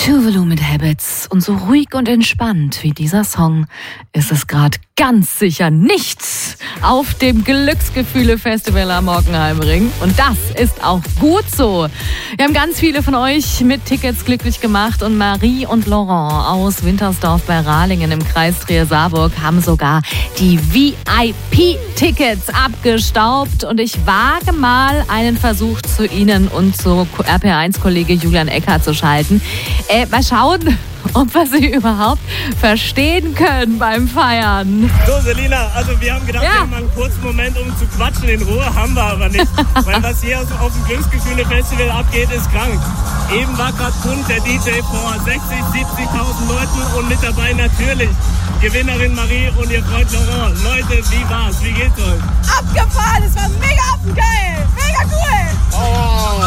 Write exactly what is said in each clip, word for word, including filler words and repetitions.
Tuvalu mit Habits. Und so ruhig und entspannt wie dieser Song ist es gerade ganz sicher nichts auf dem Glücksgefühle-Festival am Hockenheimring. Und das ist auch gut so. Wir haben ganz viele von euch mit Tickets glücklich gemacht und Marie und Laurent aus Wintersdorf bei Rahlingen im Kreis Trier-Saarburg haben sogar die V I P-Tickets abgestaubt. Und ich wage mal einen Versuch zu Ihnen und zu R P R eins-Kollege Julian Ecker zu schalten. Äh, mal schauen, ob wir sie überhaupt verstehen können beim Feiern. So, Selina, also wir haben gedacht, Ja. wir haben mal einen kurzen Moment, um zu quatschen. In Ruhe haben wir aber nicht. Weil was hier auf dem Glücksgefühle-Festival abgeht, ist krank. Eben war gerade Kund, der D J, vor sechzig, siebzigtausend Leuten und mit dabei natürlich Gewinnerin Marie und ihr Freund Laurent. Leute, wie war's? Wie geht's euch? Abgefahren, es war mega affengeil, mega cool. Oh.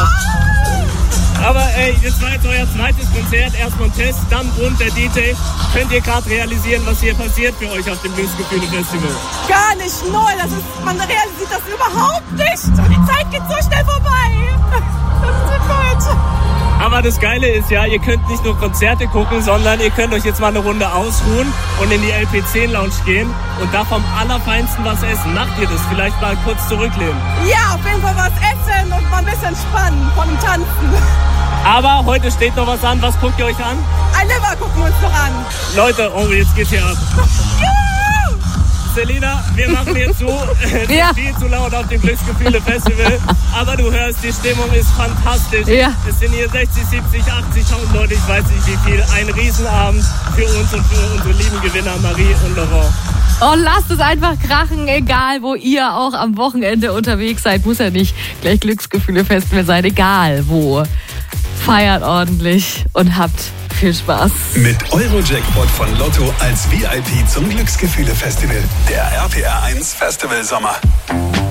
Aber ey, jetzt war jetzt euer zweites Konzert, erstmal ein Test, dann Bund, der D J. Könnt ihr gerade realisieren, was hier passiert für euch auf dem Glücksgefühle-Festival? Gar nicht, null, das ist, man realisiert das überhaupt nicht. Und die Zeit geht so schnell vorbei. Das ist so gut. Aber das Geile ist ja, ihr könnt nicht nur Konzerte gucken, sondern ihr könnt euch jetzt mal eine Runde ausruhen und in die L P zehn Lounge gehen und da vom Allerfeinsten was essen. Macht ihr das? Vielleicht mal kurz zurücklehnen. Ja, auf jeden Fall was essen und mal ein bisschen spannen von dem Tanzen. Aber heute steht noch was an. Was guckt ihr euch an? Ein Liver gucken wir uns noch an. Leute, oh, jetzt geht's hier ab. Juhu! Selina, wir machen jetzt so, es Ja. ist viel zu laut auf dem Glücksgefühle-Festival, aber du hörst, die Stimmung ist fantastisch. Ja. Es sind hier sechzig, siebzig, achtzigtausend Leute, ich weiß nicht wie viel. Ein Riesenabend für uns und für unsere lieben Gewinner Marie und Laurent. Oh, lasst es einfach krachen, egal wo ihr auch am Wochenende unterwegs seid. Muss ja nicht gleich Glücksgefühle-Festival sein, egal wo. Feiert ordentlich und habt viel Spaß. Mit Eurojackpot von Lotto als V I P zum Glücksgefühle-Festival. Der R P R eins Festival Sommer.